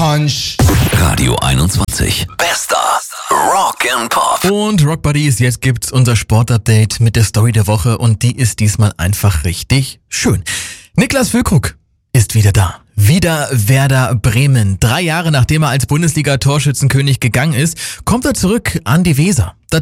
Punch. Radio 21. Bester Rock and Pop. Und Rock Buddies, jetzt gibt's unser Sportupdate mit der Story der Woche und die ist diesmal einfach richtig schön. Niklas Füllkrug ist wieder da. Wieder Werder Bremen. 3 Jahre nachdem er als Bundesliga-Torschützenkönig gegangen ist, kommt er zurück an die Weser.